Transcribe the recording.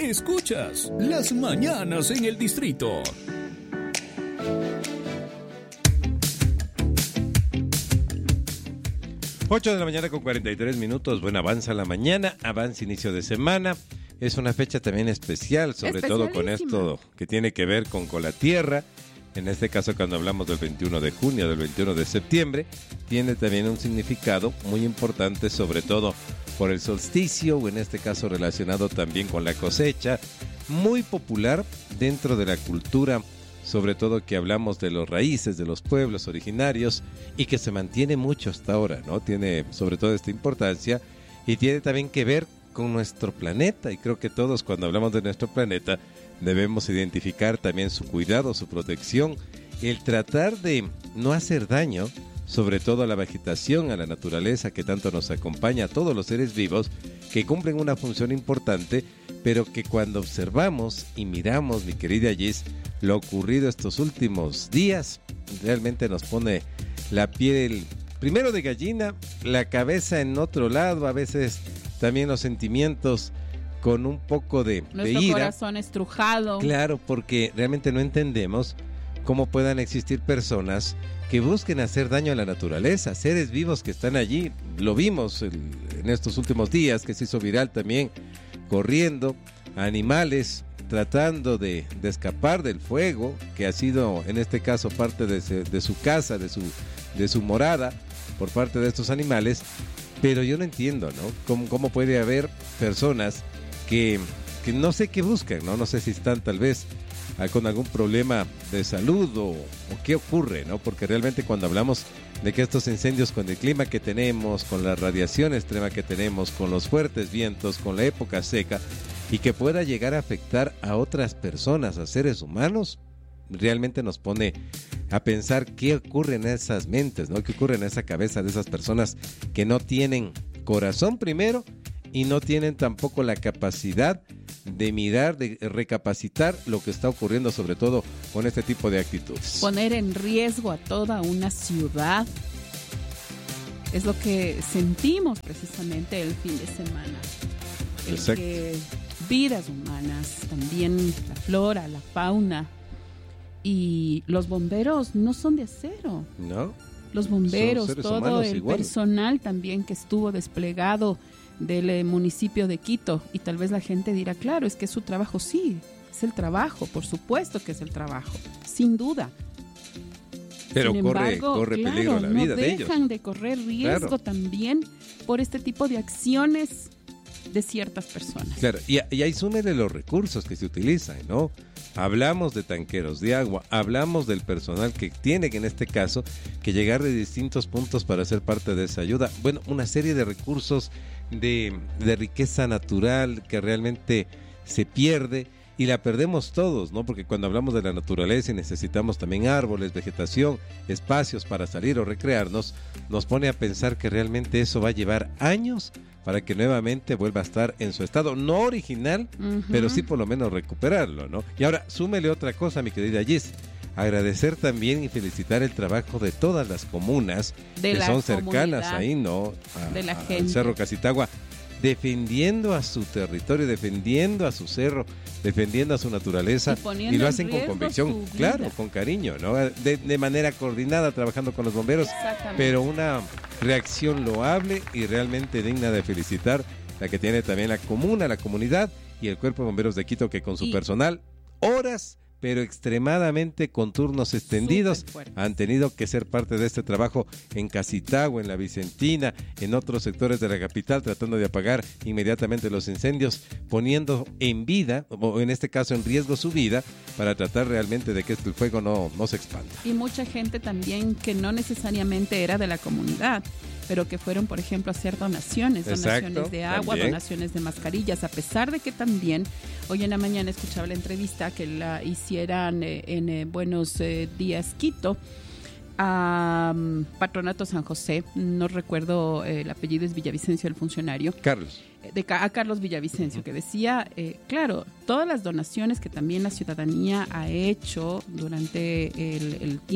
Escuchas Las Mañanas en el Distrito. Ocho de la mañana con 43 minutos. Bueno, avanza la mañana, avanza inicio de semana. Es una fecha también especial, sobre todo con esto que tiene que ver con la tierra. En este caso, cuando hablamos del 21 de junio, del 21 de septiembre, tiene también un significado muy importante, sobre todo por el solsticio, o en este caso relacionado también con la cosecha, muy popular dentro de la cultura, sobre todo que hablamos de los raíces, de los pueblos originarios, y que se mantiene mucho hasta ahora, ¿no? Tiene sobre todo esta importancia, y tiene también que ver con nuestro planeta, y creo que todos cuando hablamos de nuestro planeta debemos identificar también su cuidado, su protección, el tratar de no hacer daño, sobre todo a la vegetación, a la naturaleza que tanto nos acompaña, a todos los seres vivos que cumplen una función importante, pero que cuando observamos y miramos, mi querida Gis, lo ocurrido estos últimos días, realmente nos pone la piel primero de gallina, la cabeza en otro lado, a veces también los sentimientos con un poco de ira. Nuestro corazón estrujado. Claro, porque realmente no entendemos cómo puedan existir personas que busquen hacer daño a la naturaleza, seres vivos que están allí. Lo vimos en estos últimos días, que se hizo viral también, corriendo, animales tratando de escapar del fuego, que ha sido en este caso parte de su casa, de su morada, por parte de estos animales. Pero yo no entiendo, ¿no? ¿Cómo puede haber personas que no sé qué buscan, ¿no? No sé si están tal vez con algún problema de salud o qué ocurre, ¿no? Porque realmente cuando hablamos de que estos incendios con el clima que tenemos, con la radiación extrema que tenemos, con los fuertes vientos, con la época seca, y que pueda llegar a afectar a otras personas, a seres humanos, realmente nos pone a pensar qué ocurre en esas mentes, ¿no? ¿Qué ocurre en esa cabeza de esas personas que no tienen corazón primero y no tienen tampoco la capacidad de mirar, de recapacitar lo que está ocurriendo, sobre todo con este tipo de actitudes? Poner en riesgo a toda una ciudad es lo que sentimos precisamente el fin de semana. Exacto. Que vidas humanas, también la flora, la fauna, y los bomberos no son de acero. No. Los bomberos, todo el igual. Personal también que estuvo desplegado del municipio de Quito, y tal vez la gente dirá, claro, es que es su trabajo. Sí, es el trabajo, por supuesto que es el trabajo, sin duda. Pero sin corre embargo, peligro la vida de ellos. No dejan de correr riesgo también por este tipo de acciones de ciertas personas. Claro, y ahí súmele los recursos que se utilizan, ¿no? Hablamos de tanqueros de agua, hablamos del personal que tiene que en este caso que llegar de distintos puntos para ser parte de esa ayuda. Bueno, una serie de recursos de riqueza natural que realmente se pierde y la perdemos todos, ¿no? Porque cuando hablamos de la naturaleza y necesitamos también árboles, vegetación, espacios para salir o recrearnos, nos pone a pensar que realmente eso va a llevar años para que nuevamente vuelva a estar en su estado, no original, pero sí por lo menos recuperarlo, ¿no? Y ahora, súmele otra cosa, mi querida Gis, agradecer también y felicitar el trabajo de todas las comunas que son cercanas ahí, ¿no? Al Cerro Casitagua, defendiendo a su territorio, defendiendo a su cerro, defendiendo a su naturaleza, y lo hacen con convicción, claro, con cariño, ¿no? De manera coordinada, trabajando con los bomberos, pero una reacción loable y realmente digna de felicitar, la que tiene también la comuna, la comunidad y el Cuerpo de Bomberos de Quito, que con su personal, horas pero extremadamente con turnos extendidos, han tenido que ser parte de este trabajo en Casitagua, en la Vicentina, en otros sectores de la capital, tratando de apagar inmediatamente los incendios, poniendo en vida, o en este caso en riesgo su vida, para tratar realmente de que el fuego no se expanda. Y mucha gente también que no necesariamente era de la comunidad, pero que fueron, por ejemplo, a hacer donaciones de agua, también donaciones de mascarillas, a pesar de que también hoy en la mañana escuchaba la entrevista que la hicieran en Buenos Días Quito a Patronato San José, no recuerdo el apellido, es Villavicencio el funcionario. Carlos. A Carlos Villavicencio, que decía, claro, todas las donaciones que también la ciudadanía ha hecho durante el tiempo